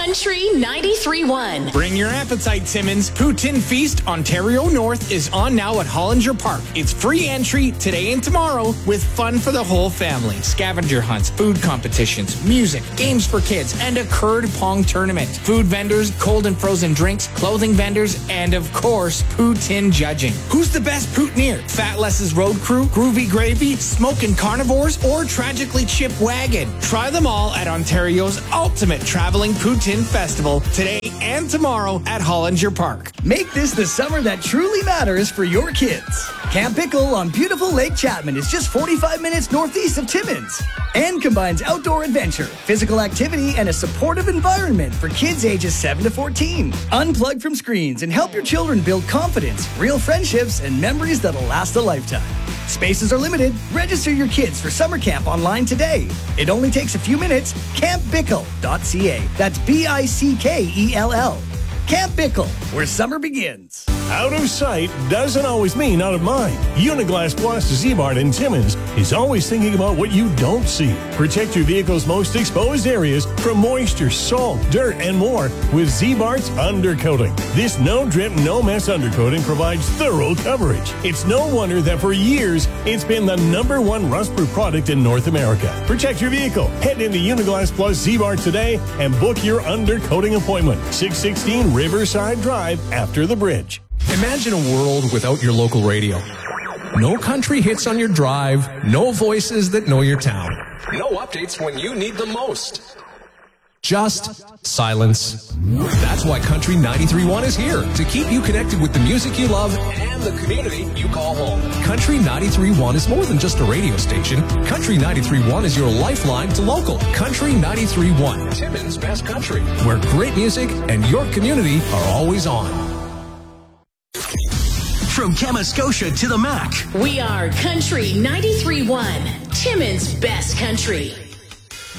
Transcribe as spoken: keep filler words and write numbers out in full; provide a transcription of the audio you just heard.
Country ninety-three point one. Bring your appetite, Timmins. Poutine Feast Ontario North is on now at Hollinger Park. It's free entry today and tomorrow with fun for the whole family. Scavenger hunts, food competitions, music, games for kids, and a curd pong tournament. Food vendors, cold and frozen drinks, clothing vendors, and of course, poutine judging. Who's the best poutineer? Fat Les's Road Crew, Groovy Gravy, Smokin' Carnivores, or Tragically Chip Wagon? Try them all at Ontario's ultimate traveling poutine festival today and tomorrow at Hollinger Park. Make this the summer that truly matters for your kids. Camp Pickle on beautiful Lake Chapman is just forty-five minutes northeast of Timmins and combines outdoor adventure, physical activity, and a supportive environment for kids ages seven to fourteen. Unplug from screens and help your children build confidence, real friendships, and memories that'll last a lifetime. Spaces are limited. Register your kids for summer camp online today. It only takes a few minutes. camp bickle dot c a. That's B I C K E L L. Camp Bickle, where summer begins. Out of sight doesn't always mean out of mind. Uniglass Plus Z-Mart in Timmins is always thinking about what you don't see. Protect your vehicle's most exposed areas from moisture, salt, dirt, and more with Z-Mart's undercoating. This no-drip, no-mess undercoating provides thorough coverage. It's no wonder that for years, it's been the number one rust-proof product in North America. Protect your vehicle. Head into Uniglass Plus Z-Mart today and book your undercoating appointment. six sixteen Riverside Drive after the bridge. Imagine a world without your local radio. No country hits on your drive, no voices that know your town. No updates when you need them most. Just silence. That's why Country ninety-three point one is here, to keep you connected with the music you love and the community you call home. Country ninety-three point one is more than just a radio station. Country ninety-three point one is your lifeline to local. Country ninety-three point one, Timmins' best country, where great music and your community are always on. From Kamoskosha to the Mac. We are Country ninety-three point one, Timmins' best country.